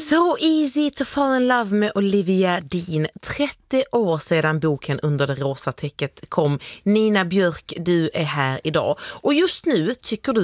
So easy to fall in love med Olivia Dean. 30 år sedan boken Under det rosa täcket kom. Nina Björk, du är här idag. Och just nu tycker du